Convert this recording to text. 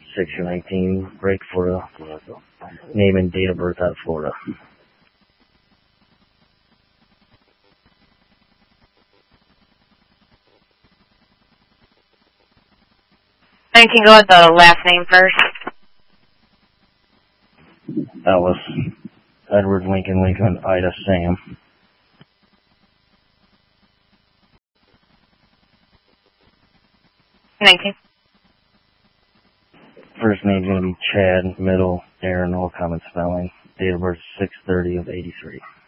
6/19, break Florida. Name and date of birth out of Florida. And you can go with the last name first. Ellis. Edward Lincoln, Ida, Sam. Thank you. First name's going to be Chad, middle, Aaron, all common spelling. Date of birth 6/30/83.